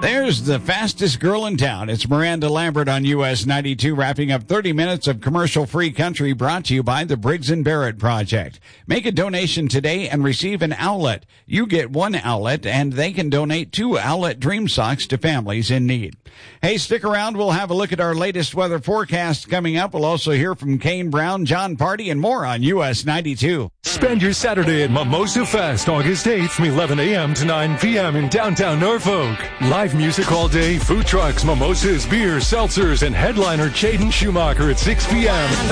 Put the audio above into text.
There's the fastest girl in town. It's Miranda Lambert on US 92, wrapping up 30 minutes of commercial-free country brought to you by the Briggs & Barrett Project. Make a donation today and receive an Owlet. You get one Owlet, and they can donate 2 Owlet Dream Socks to families in need. Hey, stick around. We'll have a look at our latest weather forecast coming up. We'll also hear from Kane Brown, John Party, and more on US 92. Spend your Saturday at Mimosa Fest, August 8th from 11 a.m. to 9 p.m. in downtown Norfolk. Live music all day, food trucks, mimosas, beers, seltzers, and headliner Jaden Schumacher at 6 p.m.